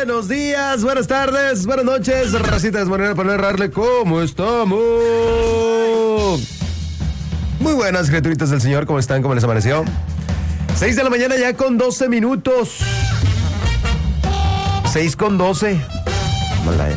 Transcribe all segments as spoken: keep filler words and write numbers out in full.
buenos días, buenas tardes, buenas noches, racita desmonera para narrarle cómo estamos. Muy buenas, criaturitas del Señor, ¿cómo están? ¿Cómo les amaneció? seis de la mañana ya con doce minutos. seis con doce. Malaya.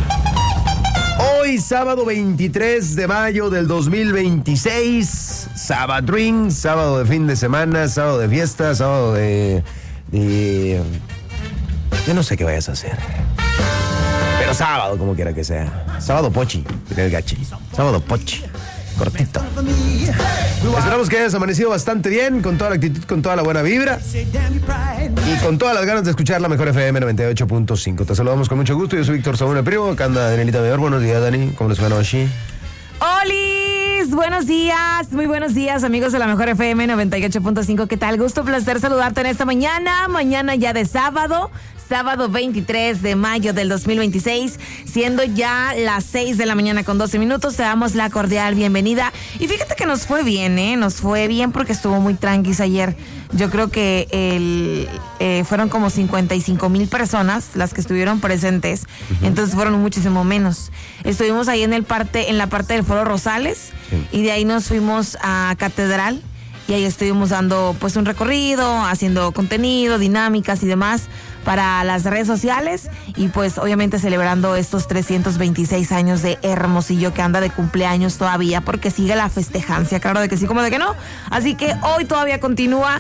Hoy, sábado veintitrés de mayo del dos mil veintiséis, Sabadrín, sábado de fin de semana, sábado de fiesta, sábado de... de... Yo no sé qué vayas a hacer. Pero sábado, como quiera que sea. Sábado pochi, diría el gachi. Sábado pochi, cortito. Esperamos que hayas amanecido bastante bien, con toda la actitud, con toda la buena vibra y con todas las ganas de escuchar la mejor F M noventa y ocho punto cinco. Te saludamos con mucho gusto. Yo soy Víctor Saúl, el primo. Acá anda Danielita Mayor. Buenos días, Dani. ¿Cómo les va hoy? ¡Holis! Buenos días, muy buenos días, amigos de la mejor F M noventa y ocho punto cinco. ¿Qué tal? Gusto, placer saludarte en esta mañana. Mañana ya de sábado. Sábado veintitrés de mayo del dos mil veintiséis, siendo ya las seis de la mañana con doce minutos, te damos la cordial bienvenida. Y fíjate que nos fue bien, ¿eh? Nos fue bien porque estuvo muy tranquis ayer. Yo creo que el, eh, fueron como cincuenta y cinco mil personas las que estuvieron presentes, uh-huh. Entonces fueron muchísimo menos. Estuvimos ahí en el parte, en la parte del Foro Rosales, sí. Y de ahí nos fuimos a Catedral. Y ahí estuvimos dando pues un recorrido, haciendo contenido, dinámicas y demás para las redes sociales y pues obviamente celebrando estos trescientos veintiséis años de Hermosillo, que anda de cumpleaños todavía porque sigue la festejancia, claro de que sí, como de que no. Así que hoy todavía continúa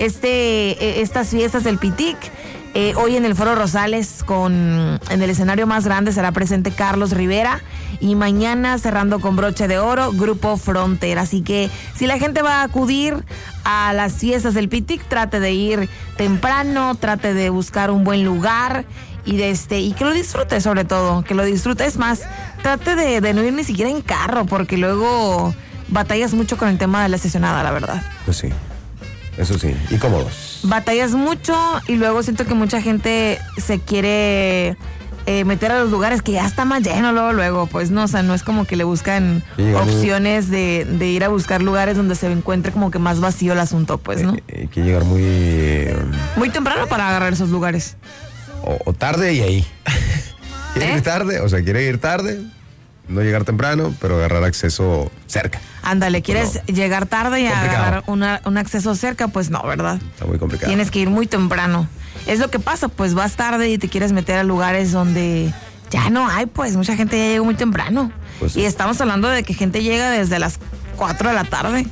este estas fiestas del Pitic. Eh, hoy en el Foro Rosales, con en el escenario más grande, será presente Carlos Rivera. Y mañana, cerrando con broche de oro, Grupo Frontera. Así que si la gente va a acudir a las fiestas del Pitic, trate de ir temprano, trate de buscar un buen lugar y de este y que lo disfrute, sobre todo, que lo disfrute. Es más, trate de, de no ir ni siquiera en carro, porque luego batallas mucho con el tema de la estacionada, la verdad. Pues sí. Eso sí, y cómodos. Batallas mucho y luego siento que mucha gente se quiere eh, meter a los lugares que ya está más lleno luego, luego, pues no, o sea, no es como que le buscan opciones muy... de, de ir a buscar lugares donde se encuentre como que más vacío el asunto, pues, ¿no? Hay que llegar muy... Eh, muy temprano para agarrar esos lugares. O, o tarde y ahí. ¿Quiere ¿Eh? ir tarde? O sea, quiere ir tarde, no llegar temprano, pero agarrar acceso cerca. Ándale, ¿quieres no. llegar tarde y complicado. agarrar una, un acceso cerca? Pues no, ¿verdad? Está muy complicado. Tienes que ir muy temprano. Es lo que pasa, pues vas tarde y te quieres meter a lugares donde ya no hay, pues mucha gente ya llegó muy temprano. Pues sí. Y estamos hablando de que gente llega desde las cuatro de la tarde.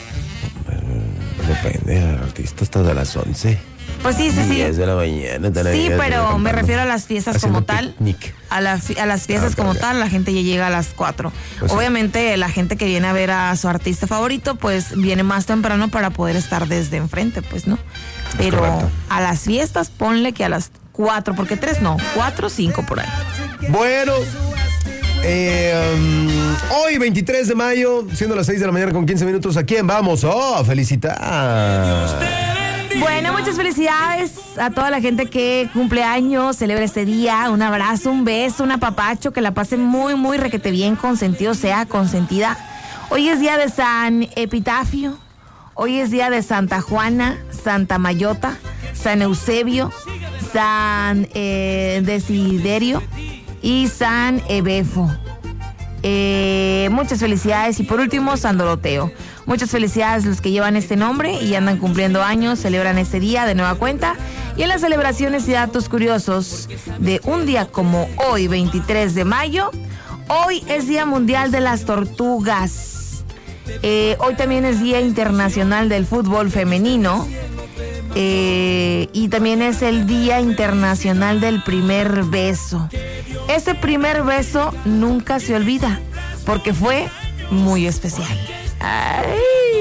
Depende, el artista hasta de las once. Pues sí, sí, sí. diez de la mañana. Sí, pero me refiero a las fiestas como tal. Picnic. A, la, a las fiestas ah, como ya. tal, la gente ya llega a las cuatro. Pues obviamente sí. La gente que viene a ver a su artista favorito, pues viene más temprano para poder estar desde enfrente, pues, ¿no? Pero correcto. A las fiestas ponle que a las cuatro, porque tres no, cuatro, cinco por ahí. Bueno, eh, um, hoy veintitrés de mayo, siendo las seis de la mañana con quince minutos, ¿a quién vamos? ¡Oh, a felicitar! Bueno, muchas felicidades a toda la gente que cumple años, celebra este día. Un abrazo, un beso, un apapacho, que la pase muy, muy requete bien, consentido sea, consentida. Hoy es día de San Epitafio, hoy es día de Santa Juana, Santa Mayota, San Eusebio, San eh, Desiderio y San Ebefo. Eh, muchas felicidades y por último San Doroteo. Muchas felicidades a los que llevan este nombre y andan cumpliendo años, celebran este día de nueva cuenta. Y en las celebraciones y datos curiosos de un día como hoy, veintitrés de mayo, hoy es Día Mundial de las Tortugas. Eh, hoy también es Día Internacional del Fútbol Femenino. Eh, y también es el Día Internacional del Primer Beso. Ese primer beso nunca se olvida, porque fue muy especial. Ay.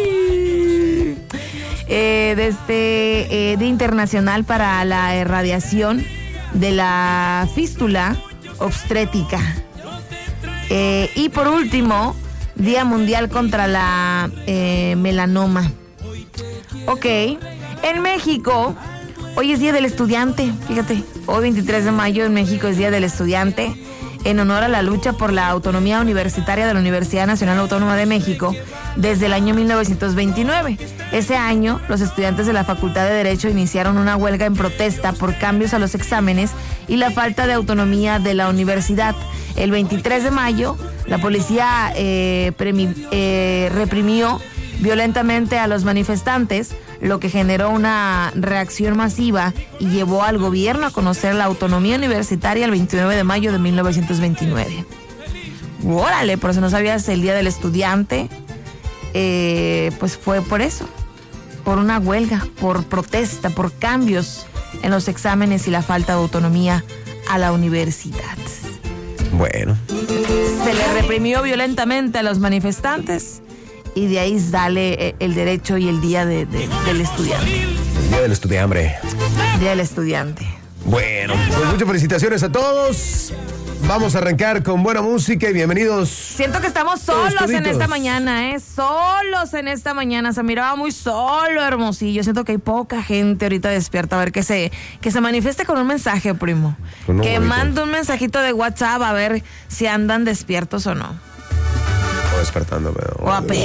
Eh, desde eh, Día Internacional para la Erradiación de la Fístula Obstétrica. Eh, y por último, Día Mundial contra la eh, Melanoma. Ok. En México, hoy es Día del Estudiante, fíjate, hoy veintitrés de mayo en México es Día del Estudiante. en honor a la lucha por la autonomía universitaria de la Universidad Nacional Autónoma de México desde el año mil novecientos veintinueve. Ese año, los estudiantes de la Facultad de Derecho iniciaron una huelga en protesta por cambios a los exámenes y la falta de autonomía de la universidad. El veintitrés de mayo, la policía eh, premi, eh, reprimió violentamente a los manifestantes, lo que generó una reacción masiva y llevó al gobierno a conocer la autonomía universitaria el veintinueve de mayo de mil novecientos veintinueve. Órale, por eso no sabías el Día del Estudiante. Eh, pues fue por eso, por una huelga, por protesta, por cambios en los exámenes y la falta de autonomía a la universidad. Bueno. Se le reprimió violentamente a los manifestantes y de ahí sale el derecho y el día de, de, del estudiante. El día del estudiante. Día del estudiante. Bueno, pues muchas felicitaciones a todos. Vamos a arrancar con buena música y bienvenidos. Siento que estamos solos en esta mañana, ¿eh? Solos en esta mañana. Se miraba muy solo, Hermosillo. Siento que hay poca gente ahorita despierta. A ver, que se, que se manifieste con un mensaje, primo. No, que mande un mensajito de WhatsApp a ver si andan despiertos o no. O despertando, pero... O apenas.